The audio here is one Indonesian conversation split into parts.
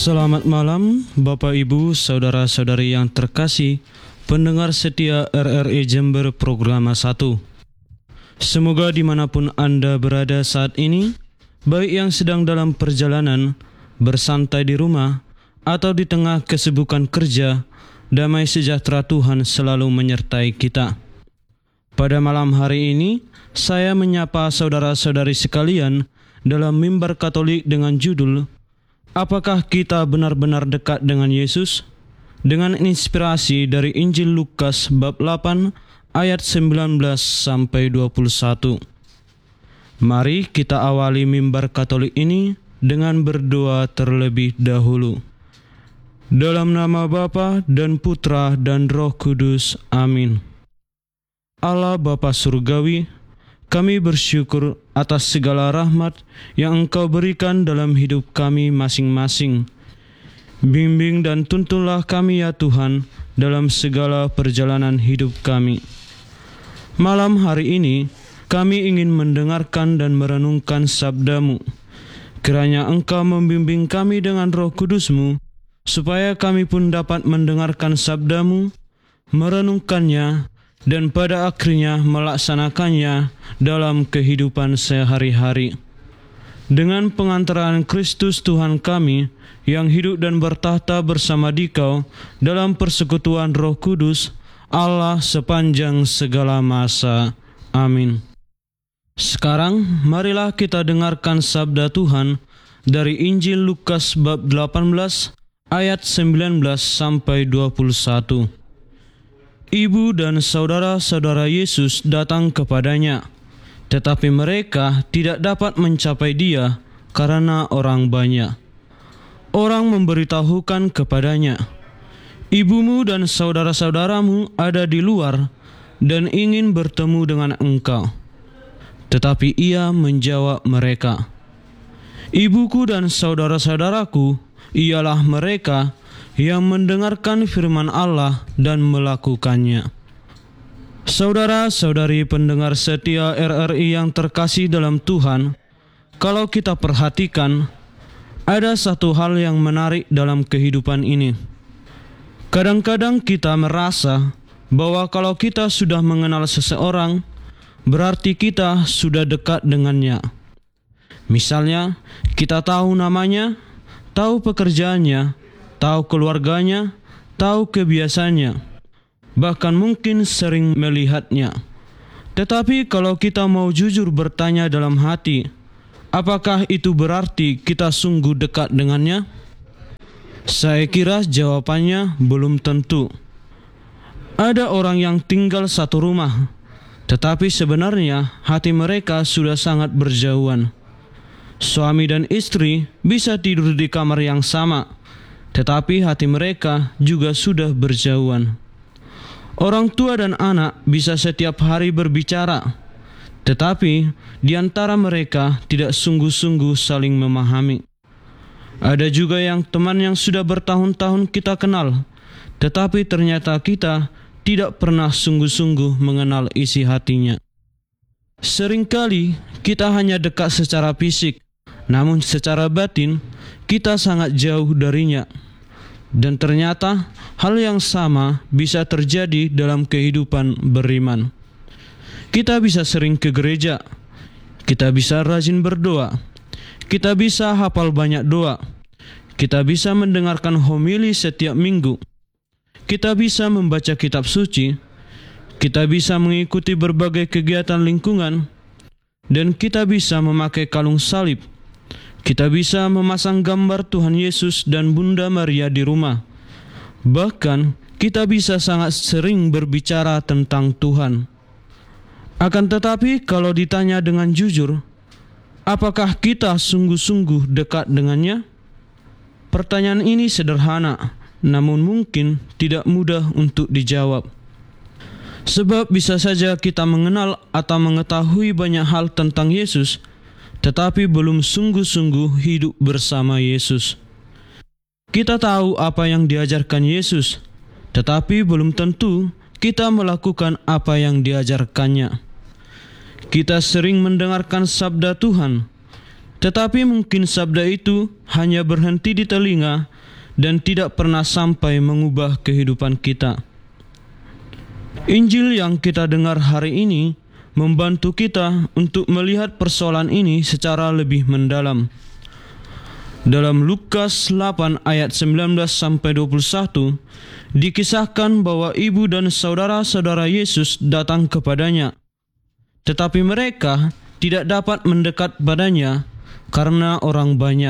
Selamat malam Bapak Ibu, Saudara-saudari yang terkasih, pendengar setia RRI Jember Programa 1. Semoga dimanapun Anda berada saat ini, baik yang sedang dalam perjalanan, bersantai di rumah, atau di tengah kesibukan kerja, damai sejahtera Tuhan selalu menyertai kita. Pada malam hari ini, saya menyapa saudara-saudari sekalian dalam mimbar Katolik dengan judul Apakah kita benar-benar dekat dengan Yesus? Dengan inspirasi dari Injil Lukas bab 8 ayat 19 sampai 21. Mari kita awali mimbar Katolik ini dengan berdoa terlebih dahulu. Dalam nama Bapa dan Putra dan Roh Kudus. Amin. Allah Bapa Surgawi, kami bersyukur atas segala rahmat yang Engkau berikan dalam hidup kami masing-masing. Bimbing dan tuntunlah kami ya Tuhan dalam segala perjalanan hidup kami. Malam hari ini kami ingin mendengarkan dan merenungkan sabda-Mu. Kiranya Engkau membimbing kami dengan Roh Kudus-Mu, supaya kami pun dapat mendengarkan sabda-Mu, merenungkannya, dan pada akhirnya melaksanakannya dalam kehidupan sehari-hari. Dengan pengantaran Kristus Tuhan kami yang hidup dan bertahta bersama Dikau dalam persekutuan Roh Kudus, Allah sepanjang segala masa. Amin. Sekarang marilah kita dengarkan sabda Tuhan dari Injil Lukas bab 18 ayat 19 sampai 21. Ibu dan saudara-saudara Yesus datang kepadanya, tetapi mereka tidak dapat mencapai Dia karena orang banyak. Orang memberitahukan kepadanya, "Ibumu dan saudara-saudaramu ada di luar dan ingin bertemu dengan engkau." Tetapi Ia menjawab mereka, "Ibuku dan saudara-saudaraku ialah mereka yang mendengarkan firman Allah dan melakukannya." Saudara-saudari pendengar setia RRI yang terkasih dalam Tuhan, kalau kita perhatikan, ada satu hal yang menarik dalam kehidupan ini. Kadang-kadang kita merasa bahwa kalau kita sudah mengenal seseorang, berarti kita sudah dekat dengannya. Misalnya, kita tahu namanya, tahu pekerjaannya, tahu keluarganya, tahu kebiasaannya, bahkan mungkin sering melihatnya. Tetapi kalau kita mau jujur bertanya dalam hati, apakah itu berarti kita sungguh dekat dengannya? Saya kira jawabannya belum tentu. Ada orang yang tinggal satu rumah, tetapi sebenarnya hati mereka sudah sangat berjauhan. Suami dan istri bisa tidur di kamar yang sama, tetapi hati mereka juga sudah berjauhan. Orang tua dan anak bisa setiap hari berbicara, tetapi di antara mereka tidak sungguh-sungguh saling memahami. Ada juga yang teman yang sudah bertahun-tahun kita kenal, tetapi ternyata kita tidak pernah sungguh-sungguh mengenal isi hatinya. Seringkali kita hanya dekat secara fisik, namun secara batin kita sangat jauh darinya. Dan ternyata hal yang sama bisa terjadi dalam kehidupan beriman. Kita bisa sering ke gereja, kita bisa rajin berdoa, kita bisa hafal banyak doa, kita bisa mendengarkan homili setiap minggu, kita bisa membaca kitab suci, kita bisa mengikuti berbagai kegiatan lingkungan, dan kita bisa memakai kalung salib. Kita bisa memasang gambar Tuhan Yesus dan Bunda Maria di rumah. Bahkan, kita bisa sangat sering berbicara tentang Tuhan. Akan tetapi, kalau ditanya dengan jujur, apakah kita sungguh-sungguh dekat dengannya? Pertanyaan ini sederhana, namun mungkin tidak mudah untuk dijawab. Sebab bisa saja kita mengenal atau mengetahui banyak hal tentang Yesus, tetapi belum sungguh-sungguh hidup bersama Yesus. Kita tahu apa yang diajarkan Yesus, tetapi belum tentu kita melakukan apa yang diajarkannya. Kita sering mendengarkan sabda Tuhan, Tetapi mungkin sabda itu hanya berhenti di telinga dan tidak pernah sampai mengubah kehidupan kita. Injil yang kita dengar hari ini membantu kita untuk melihat persoalan ini secara lebih mendalam. Dalam Lukas 8 ayat 19-21, dikisahkan bahwa ibu dan saudara-saudara Yesus datang kepadanya. Tetapi mereka tidak dapat mendekat padanya karena orang banyak.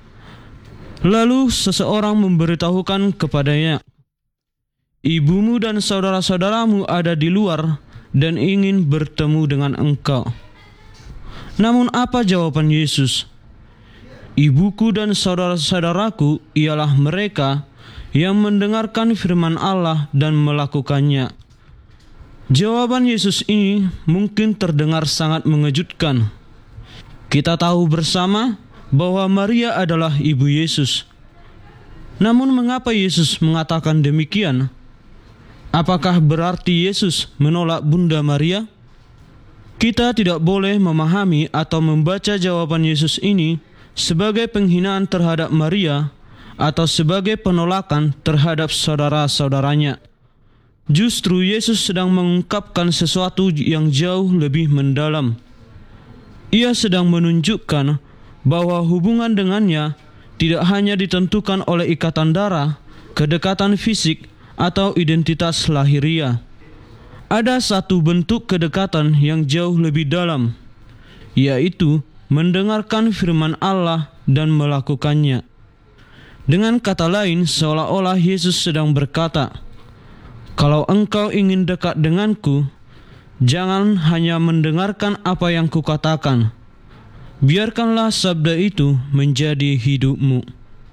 Lalu seseorang memberitahukan kepadanya, "Ibumu dan saudara-saudaramu ada di luar dan ingin bertemu dengan engkau." Namun apa jawaban Yesus? "Ibuku dan saudara-saudaraku ialah mereka yang mendengarkan firman Allah dan melakukannya." Jawaban Yesus ini mungkin terdengar sangat mengejutkan. Kita tahu bersama bahwa Maria adalah ibu Yesus. Namun mengapa Yesus mengatakan demikian? Apakah berarti Yesus menolak Bunda Maria? Kita tidak boleh memahami atau membaca jawaban Yesus ini sebagai penghinaan terhadap Maria atau sebagai penolakan terhadap saudara-saudaranya. Justru Yesus sedang mengungkapkan sesuatu yang jauh lebih mendalam. Ia sedang menunjukkan bahwa hubungan dengannya tidak hanya ditentukan oleh ikatan darah, kedekatan fisik, atau identitas lahiriah. Ada satu bentuk kedekatan yang jauh lebih dalam, yaitu mendengarkan firman Allah dan melakukannya. Dengan kata lain, seolah-olah Yesus sedang berkata, "Kalau engkau ingin dekat denganku, jangan hanya mendengarkan apa yang kukatakan. Biarkanlah sabda itu menjadi hidupmu."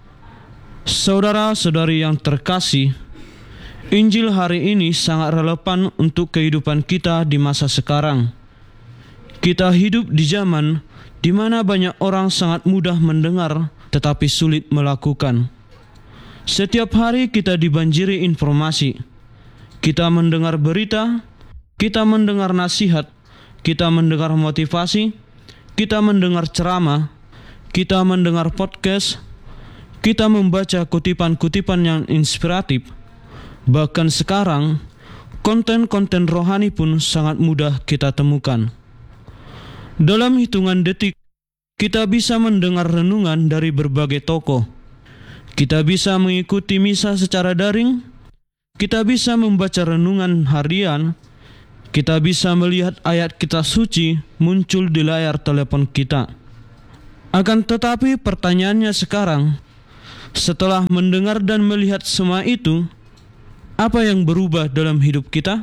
Saudara-saudari yang terkasih, Injil hari ini sangat relevan untuk kehidupan kita di masa sekarang. Kita hidup di zaman di mana banyak orang sangat mudah mendengar tetapi sulit melakukan. Setiap hari kita dibanjiri informasi. Kita mendengar berita, kita mendengar nasihat, kita mendengar motivasi, kita mendengar ceramah, kita mendengar podcast, kita membaca kutipan-kutipan yang inspiratif. Bahkan sekarang, konten-konten rohani pun sangat mudah kita temukan. Dalam hitungan detik, kita bisa mendengar renungan dari berbagai tokoh. Kita bisa mengikuti misa secara daring. Kita bisa membaca renungan harian. Kita bisa melihat ayat kitab suci muncul di layar telepon kita. Akan tetapi pertanyaannya sekarang, setelah mendengar dan melihat semua itu, apa yang berubah dalam hidup kita?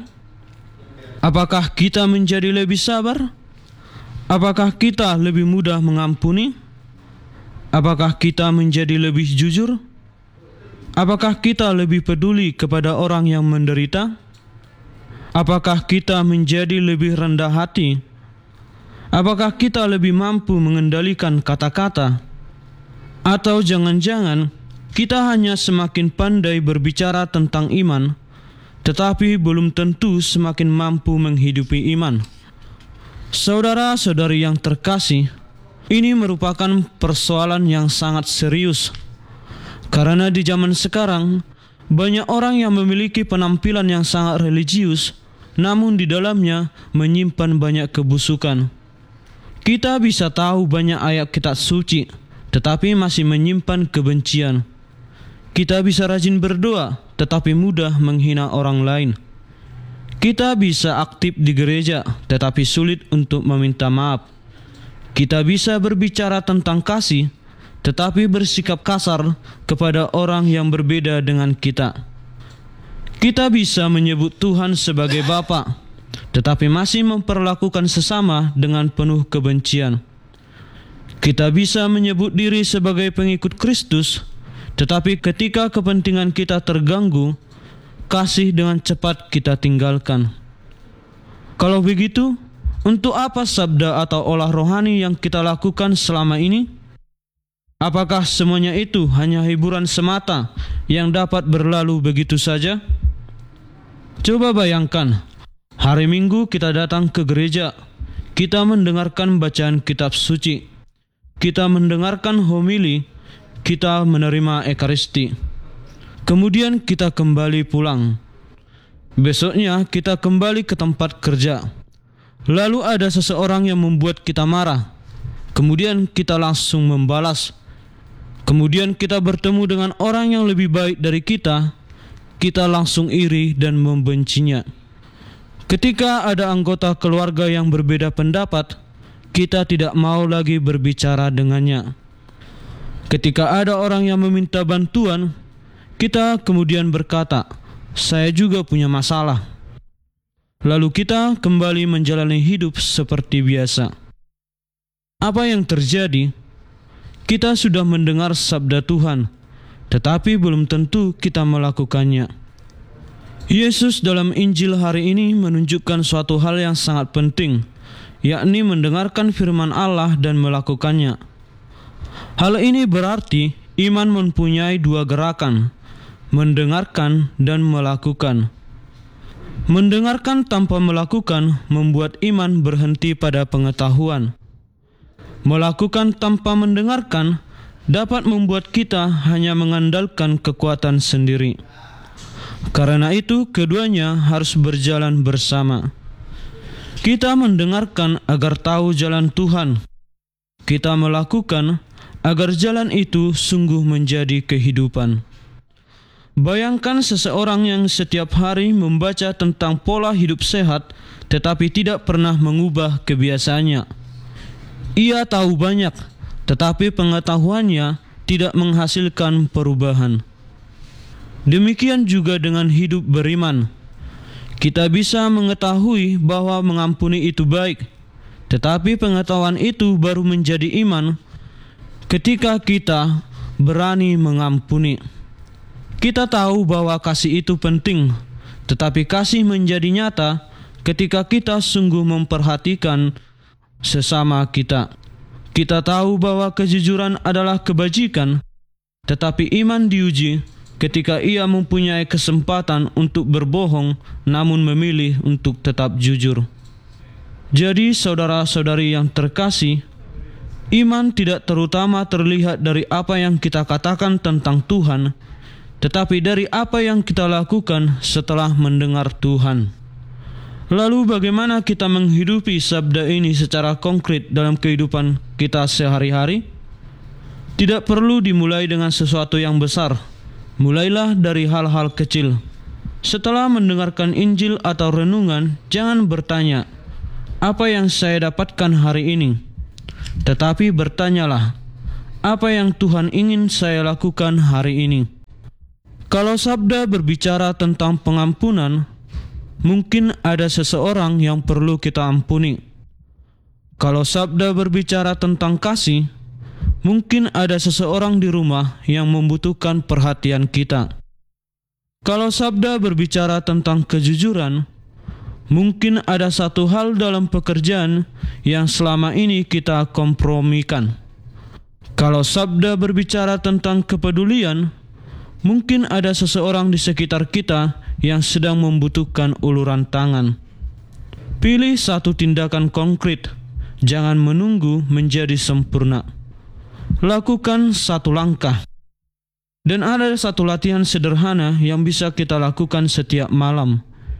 Apakah kita menjadi lebih sabar? Apakah kita lebih mudah mengampuni? Apakah kita menjadi lebih jujur? Apakah kita lebih peduli kepada orang yang menderita? Apakah kita menjadi lebih rendah hati? Apakah kita lebih mampu mengendalikan kata-kata? Atau jangan-jangan kita hanya semakin pandai berbicara tentang iman, tetapi belum tentu semakin mampu menghidupi iman. Saudara-saudari yang terkasih, ini merupakan persoalan yang sangat serius. Karena di zaman sekarang, banyak orang yang memiliki penampilan yang sangat religius, namun di dalamnya menyimpan banyak kebusukan. Kita bisa tahu banyak ayat kitab suci, tetapi masih menyimpan kebencian. Kita bisa rajin berdoa, tetapi mudah menghina orang lain. Kita bisa aktif di gereja, tetapi sulit untuk meminta maaf. Kita bisa berbicara tentang kasih, tetapi bersikap kasar kepada orang yang berbeda dengan kita. Kita bisa menyebut Tuhan sebagai Bapa, tetapi masih memperlakukan sesama dengan penuh kebencian. Kita bisa menyebut diri sebagai pengikut Kristus, tetapi ketika kepentingan kita terganggu, kasih dengan cepat kita tinggalkan. Kalau begitu, untuk apa sabda atau olah rohani yang kita lakukan selama ini? Apakah semuanya itu hanya hiburan semata yang dapat berlalu begitu saja? Coba bayangkan, hari Minggu kita datang ke gereja, kita mendengarkan bacaan kitab suci. kita mendengarkan homili, kita menerima ekaristi. Kemudian kita kembali pulang. Besoknya kita kembali ke tempat kerja. Lalu ada seseorang yang membuat kita marah. Kemudian kita langsung membalas. Kemudian kita bertemu dengan orang yang lebih baik dari kita langsung iri dan membencinya. Ketika ada anggota keluarga yang berbeda pendapat, kita tidak mau lagi berbicara dengannya. Ketika ada orang yang meminta bantuan, kita kemudian berkata, "Saya juga punya masalah." Lalu kita kembali menjalani hidup seperti biasa. Apa yang terjadi? Kita sudah mendengar sabda Tuhan, tetapi belum tentu kita melakukannya. Yesus dalam Injil hari ini menunjukkan suatu hal yang sangat penting, yakni mendengarkan firman Allah dan melakukannya. Hal ini berarti iman mempunyai dua gerakan, mendengarkan dan melakukan. Mendengarkan tanpa melakukan membuat iman berhenti pada pengetahuan. Melakukan tanpa mendengarkan dapat membuat kita hanya mengandalkan kekuatan sendiri. Karena itu, keduanya harus berjalan bersama. Kita mendengarkan agar tahu jalan Tuhan. Kita melakukan agar jalan itu sungguh menjadi kehidupan. Bayangkan seseorang yang setiap hari membaca tentang pola hidup sehat, tetapi tidak pernah mengubah kebiasaannya. Ia tahu banyak, tetapi pengetahuannya tidak menghasilkan perubahan. Demikian juga dengan hidup beriman. Kita bisa mengetahui bahwa mengampuni itu baik, tetapi pengetahuan itu baru menjadi iman ketika kita berani mengampuni. Kita tahu bahwa kasih itu penting, tetapi kasih menjadi nyata ketika kita sungguh memperhatikan sesama kita. Kita tahu bahwa kejujuran adalah kebajikan, tetapi iman diuji ketika ia mempunyai kesempatan untuk berbohong namun memilih untuk tetap jujur. Jadi saudara-saudari yang terkasih, iman tidak terutama terlihat dari apa yang kita katakan tentang Tuhan, tetapi dari apa yang kita lakukan setelah mendengar Tuhan. Lalu bagaimana kita menghidupi sabda ini secara konkret dalam kehidupan kita sehari-hari? Tidak perlu dimulai dengan sesuatu yang besar. Mulailah dari hal-hal kecil. Setelah mendengarkan Injil atau renungan, jangan bertanya, "Apa yang saya dapatkan hari ini?" Tetapi bertanyalah, "Apa yang Tuhan ingin saya lakukan hari ini?" Kalau sabda berbicara tentang pengampunan, mungkin ada seseorang yang perlu kita ampuni. Kalau sabda berbicara tentang kasih, mungkin ada seseorang di rumah yang membutuhkan perhatian kita. Kalau sabda berbicara tentang kejujuran, mungkin ada satu hal dalam pekerjaan yang selama ini kita kompromikan. Kalau sabda berbicara tentang kepedulian, mungkin ada seseorang di sekitar kita yang sedang membutuhkan uluran tangan. Pilih satu tindakan konkret, jangan menunggu menjadi sempurna. Lakukan satu langkah. Dan ada satu latihan sederhana yang bisa kita lakukan setiap malam.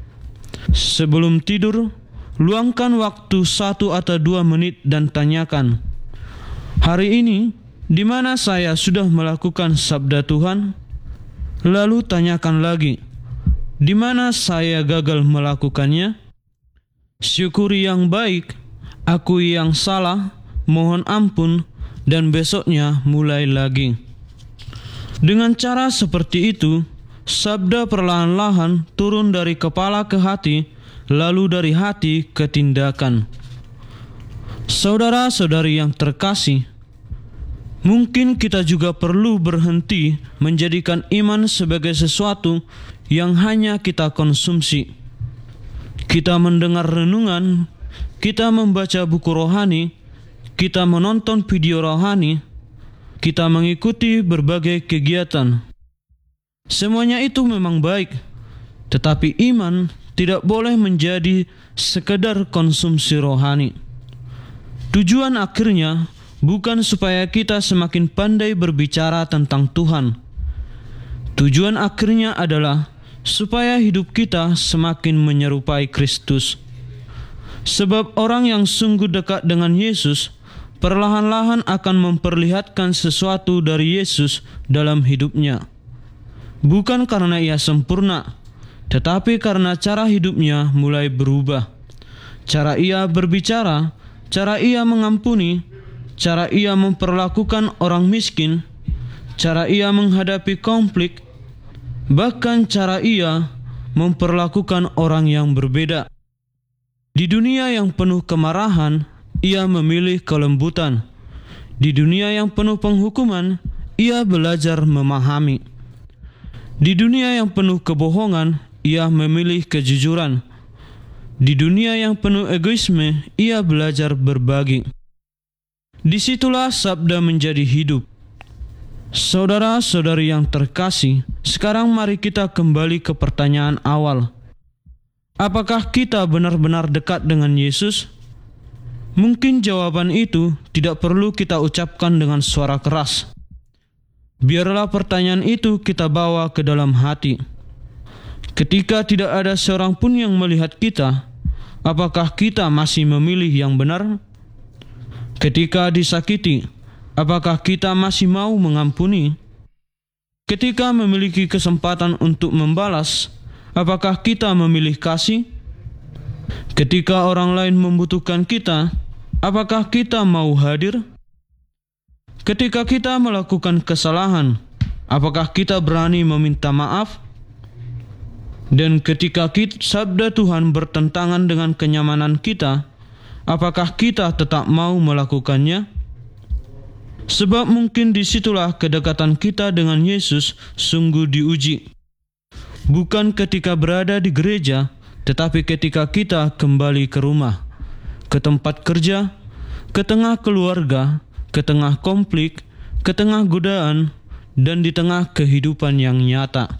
Sebelum tidur, luangkan waktu 1 atau 2 menit dan tanyakan, "Hari ini, di mana saya sudah melakukan sabda Tuhan?" Lalu tanyakan lagi, "Di mana saya gagal melakukannya?" Syukuri yang baik, akui yang salah, mohon ampun, dan besoknya mulai lagi. Dengan cara seperti itu, sabda perlahan-lahan turun dari kepala ke hati, lalu dari hati ke tindakan. Saudara-saudari yang terkasih, mungkin kita juga perlu berhenti menjadikan iman sebagai sesuatu yang hanya kita konsumsi. Kita mendengar renungan, kita membaca buku rohani, kita menonton video rohani, kita mengikuti berbagai kegiatan. Semuanya itu memang baik, tetapi iman tidak boleh menjadi sekedar konsumsi rohani. Tujuan akhirnya bukan supaya kita semakin pandai berbicara tentang Tuhan. Tujuan akhirnya adalah supaya hidup kita semakin menyerupai Kristus. Sebab orang yang sungguh dekat dengan Yesus perlahan-lahan akan memperlihatkan sesuatu dari Yesus dalam hidupnya. Bukan karena ia sempurna, tetapi karena cara hidupnya mulai berubah. Cara ia berbicara, cara ia mengampuni, cara ia memperlakukan orang miskin, cara ia menghadapi konflik, bahkan cara ia memperlakukan orang yang berbeda. Di dunia yang penuh kemarahan, ia memilih kelembutan. Di dunia yang penuh penghukuman, ia belajar memahami. Di dunia yang penuh kebohongan, ia memilih kejujuran. Di dunia yang penuh egoisme, ia belajar berbagi. Disitulah sabda menjadi hidup. Saudara-saudari yang terkasih, sekarang mari kita kembali ke pertanyaan awal. Apakah kita benar-benar dekat dengan Yesus? Mungkin jawaban itu tidak perlu kita ucapkan dengan suara keras. Biarlah pertanyaan itu kita bawa ke dalam hati. Ketika tidak ada seorang pun yang melihat kita, apakah kita masih memilih yang benar? Ketika disakiti, apakah kita masih mau mengampuni? Ketika memiliki kesempatan untuk membalas, apakah kita memilih kasih? Ketika orang lain membutuhkan kita, apakah kita mau hadir? Ketika kita melakukan kesalahan, apakah kita berani meminta maaf? Dan ketika sabda Tuhan bertentangan dengan kenyamanan kita, apakah kita tetap mau melakukannya? Sebab mungkin disitulah kedekatan kita dengan Yesus sungguh diuji. Bukan ketika berada di gereja, tetapi ketika kita kembali ke rumah, ke tempat kerja, ke tengah keluarga, ke tengah konflik, ke tengah godaan, dan di tengah kehidupan yang nyata.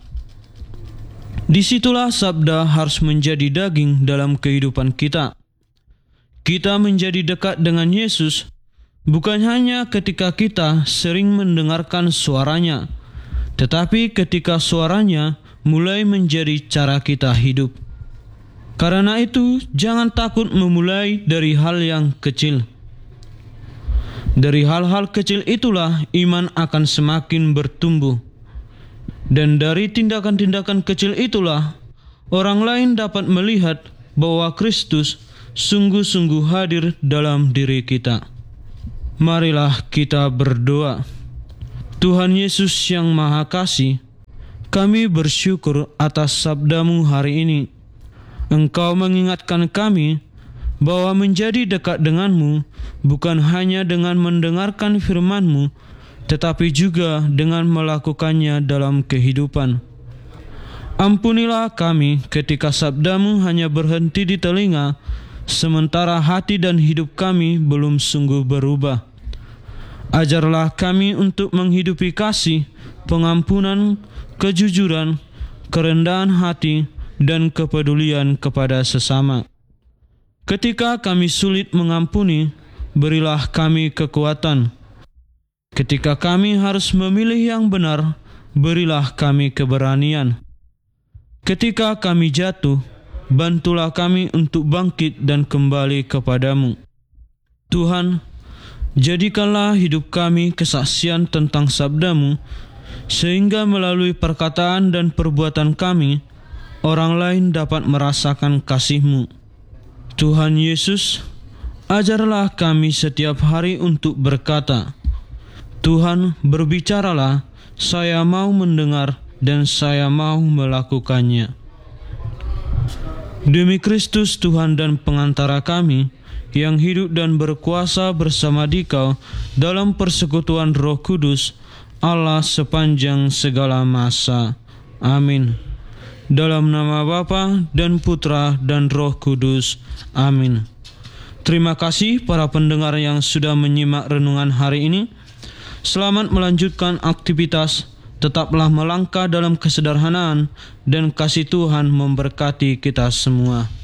Disitulah sabda harus menjadi daging dalam kehidupan kita. Kita menjadi dekat dengan Yesus bukan hanya ketika kita sering mendengarkan suaranya, tetapi ketika suaranya mulai menjadi cara kita hidup. Karena itu, jangan takut memulai dari hal yang kecil. Dari hal-hal kecil itulah iman akan semakin bertumbuh. Dan dari tindakan-tindakan kecil itulah orang lain dapat melihat bahwa Kristus sungguh-sungguh hadir dalam diri kita. Marilah kita berdoa. Tuhan Yesus yang Maha Kasih, kami bersyukur atas sabda-Mu hari ini. Engkau mengingatkan kami bahwa menjadi dekat denganmu bukan hanya dengan mendengarkan firman-Mu, tetapi juga dengan melakukannya dalam kehidupan. Ampunilah kami ketika sabda-Mu hanya berhenti di telinga, sementara hati dan hidup kami belum sungguh berubah. Ajarlah kami untuk menghidupi kasih, pengampunan, kejujuran, kerendahan hati, dan kepedulian kepada sesama. Ketika kami sulit mengampuni, berilah kami kekuatan. Ketika kami harus memilih yang benar, berilah kami keberanian. Ketika kami jatuh, bantulah kami untuk bangkit dan kembali kepadamu. Tuhan, jadikanlah hidup kami kesaksian tentang sabda-Mu, sehingga melalui perkataan dan perbuatan kami, orang lain dapat merasakan kasih-Mu. Tuhan Yesus, ajarlah kami setiap hari untuk berkata, Tuhan, berbicaralah, saya mau mendengar dan saya mau melakukannya. Demi Kristus Tuhan dan pengantara kami, yang hidup dan berkuasa bersama Dikau dalam persekutuan Roh Kudus, Allah sepanjang segala masa. Amin. Dalam nama Bapa dan Putra dan Roh Kudus. Amin. Terima kasih para pendengar yang sudah menyimak renungan hari ini. Selamat melanjutkan aktivitas. Tetaplah melangkah dalam kesederhanaan dan kasih Tuhan memberkati kita semua.